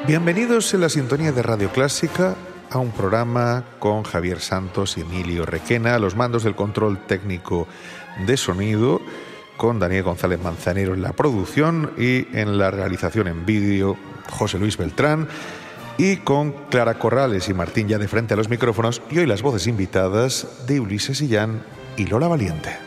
Bienvenidos en la sintonía de Radio Clásica a un programa con Javier Santos y Emilio Requena, a los mandos del control técnico de sonido, con Daniel González Manzanero en la producción y en la realización en vídeo, José Luis Beltrán, y con Clara Corrales y Martín ya de frente a los micrófonos, y hoy las voces invitadas de Ulises Illán y Lola Valiente.